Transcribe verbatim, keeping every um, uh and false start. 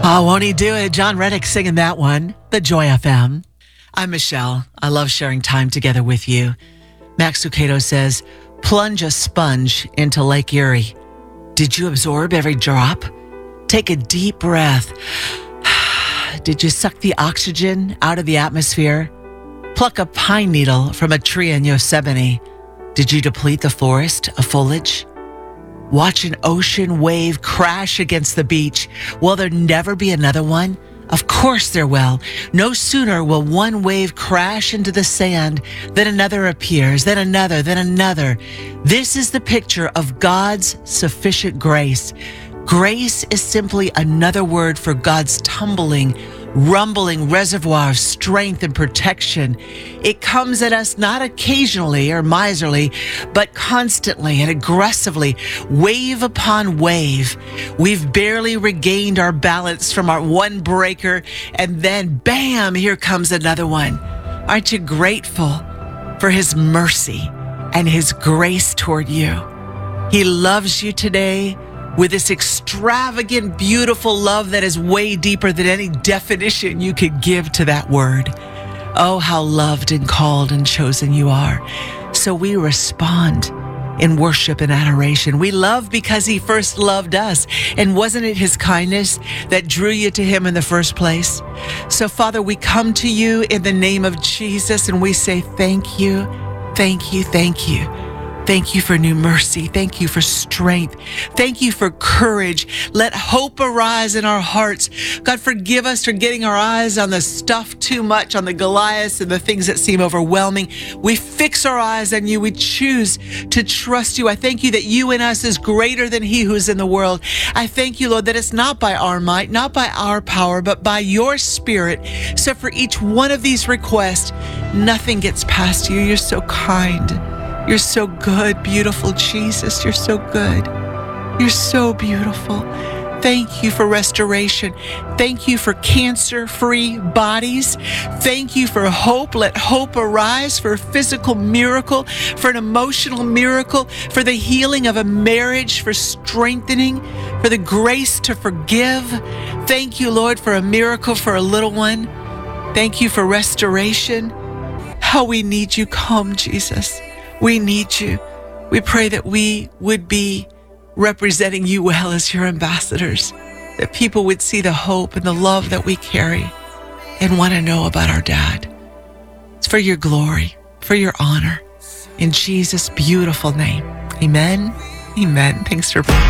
Oh, won't he do it? John Reddick singing that one, the Joy F M. I'm Michelle. I love sharing time together with you. Max Lucado says, plunge a sponge into Lake Erie. Did you absorb every drop? Take a deep breath. Did you suck the oxygen out of the atmosphere? Pluck a pine needle from a tree in Yosemite. Did you deplete the forest of foliage? Watch an ocean wave crash against the beach. Will there never be another one? Of course there will. No sooner will one wave crash into the sand than another appears, then another, then another. This is the picture of God's sufficient grace. Grace is simply another word for God's tumbling, rumbling reservoir of strength and protection. It comes at us not occasionally or miserly, but constantly and aggressively, wave upon wave. We've barely regained our balance from our one breaker, and then bam, here comes another one. Aren't you grateful for his mercy and his grace toward you? He loves you today with this extravagant, beautiful love that is way deeper than any definition you could give to that word. Oh, how loved and called and chosen you are. So we respond in worship and adoration. We love because he first loved us. And wasn't it his kindness that drew you to him in the first place? So, Father, we come to you in the name of Jesus and we say thank you, thank you, thank you. Thank you for new mercy. Thank you for strength. Thank you for courage. Let hope arise in our hearts. God, forgive us for getting our eyes on the stuff too much, on the Goliaths and the things that seem overwhelming. We fix our eyes on you. We choose to trust you. I thank you that you in us is greater than he who's in the world. I thank you, Lord, that it's not by our might, not by our power, but by your Spirit. So for each one of these requests, nothing gets past you. You're so kind. You're so good, beautiful Jesus. You're so good. You're so beautiful. Thank you for restoration. Thank you for cancer-free bodies. Thank you for hope. Let hope arise for a physical miracle, for an emotional miracle, for the healing of a marriage, for strengthening, for the grace to forgive. Thank you, Lord, for a miracle for a little one. Thank you for restoration. How we need you. Come, Jesus. We need you. We pray that we would be representing you well as your ambassadors, that people would see the hope and the love that we carry and want to know about our dad. It's for your glory, for your honor. In Jesus' beautiful name, amen, amen. Thanks for